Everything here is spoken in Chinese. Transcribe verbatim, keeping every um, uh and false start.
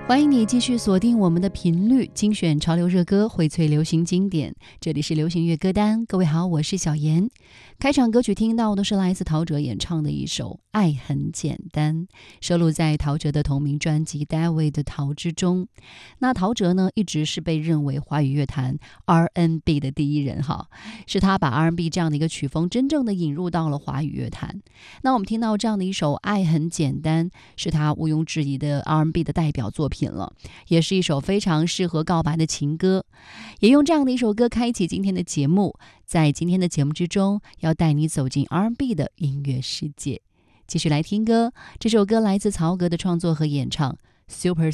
欢迎你继续锁定我们的频率，精选潮流热歌，荟萃流行经典。这里是流行乐歌单，各位好，我是小妍。开场歌曲听到的是来自陶喆演唱的一首《爱很简单》，收录在陶喆的同名专辑《David 的陶》之中。那陶喆呢，一直是被认为华语乐坛 R and B 的第一人哈，是他把 R and B 这样的一个曲风真正的引入到了华语乐坛。那我们听到这样的一首《爱很简单》，是他毋庸置疑的 R and B 的代表作品了，也是一首非常适合告白的情歌。也用这样的一首歌开启今天的节目，在今天的节目之中要带你走进 R and B 的音乐世界。继续来听歌，这首歌来自曹格的创作和演唱， Super